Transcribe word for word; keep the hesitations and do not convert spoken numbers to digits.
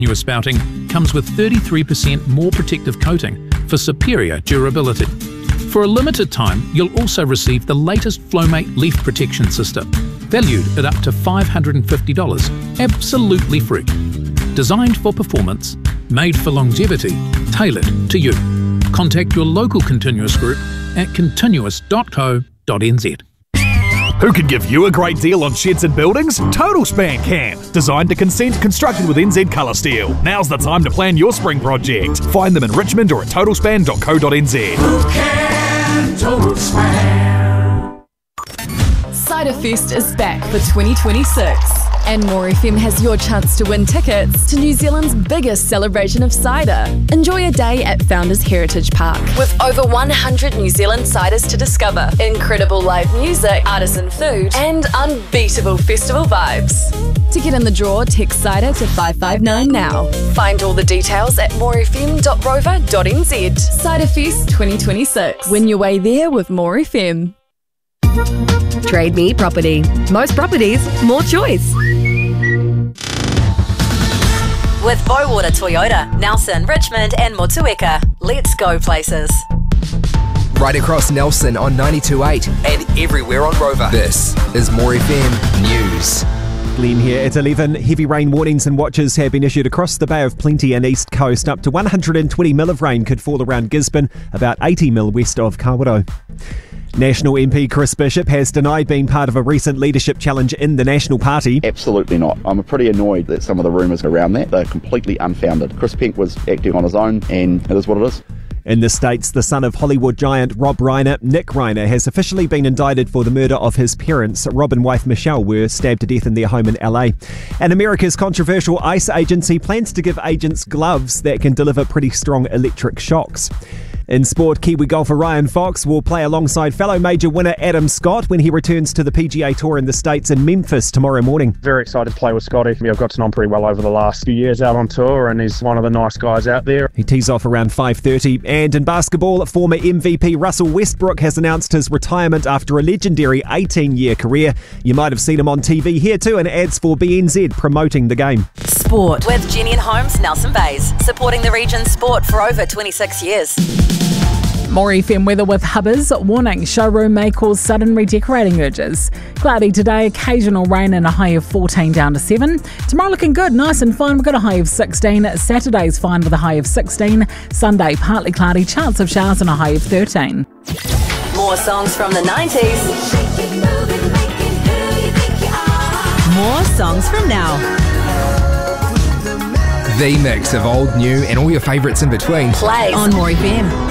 Newer spouting comes with thirty-three percent more protective coating for superior durability. For a limited time, you'll also receive the latest Flowmate leaf protection system, valued at up to five hundred fifty dollars, absolutely free. Designed for performance, made for longevity, tailored to you. Contact your local Continuous Group at continuous dot co dot n z. Who can give you a great deal on sheds and buildings? Total Span can. Designed to consent, constructed with N Z Colour Steel. Now's the time to plan your spring project. Find them in Richmond or at total span dot co dot n z. Who can Total Span? Ciderfest is back for twenty twenty-six. And More F M has your chance to win tickets to New Zealand's biggest celebration of cider. Enjoy a day at Founders Heritage Park with over one hundred New Zealand ciders to discover, incredible live music, artisan food, and unbeatable festival vibes. To get in the draw, text cider to five five nine now. Find all the details at more f m dot rover dot n z. Ciderfest twenty twenty-six. Win your way there with More F M. Trade Me Property. Most properties, more choice. With Bowater Toyota, Nelson, Richmond and Motueka. Let's go places. Right across Nelson on ninety-two point eight and everywhere on Rover. This is More F M News. Glenn here at eleven. Heavy rain warnings and watches have been issued across the Bay of Plenty and East Coast. Up to one hundred twenty mil of rain could fall around Gisborne, about eighty mil west of Kawerau. National M P Chris Bishop has denied being part of a recent leadership challenge in the National Party. Absolutely not. I'm pretty annoyed that some of the rumours around that, they're completely unfounded. Chris Penk was acting on his own and it is what it is. In the States, the son of Hollywood giant Rob Reiner, Nick Reiner, has officially been indicted for the murder of his parents. Rob and wife Michelle were stabbed to death in their home in L A. And America's controversial ICE agency plans to give agents gloves that can deliver pretty strong electric shocks. In sport, Kiwi golfer Ryan Fox will play alongside fellow major winner Adam Scott when he returns to the P G A Tour in the States in Memphis tomorrow morning. Very excited to play with Scotty. I've got to know him pretty well over the last few years out on tour, and he's one of the nice guys out there. He tees off around five thirty. And in basketball, former M V P Russell Westbrook has announced his retirement after a legendary eighteen-year career. You might have seen him on T V here too in ads for B N Z promoting the game. Sport with Jenny and Holmes, Nelson Bays, supporting the region's sport for over twenty-six years. More F M weather with Hubbers. Warning, showroom may cause sudden redecorating urges. Cloudy today, occasional rain and a high of fourteen down to seven. Tomorrow looking good, nice and fine. We've got a high of sixteen. Saturday's fine with a high of sixteen. Sunday, partly cloudy, chance of showers and a high of thirteen. More songs from the nineties. More songs from now. The mix of old, new and all your favourites in between. Play on More F M.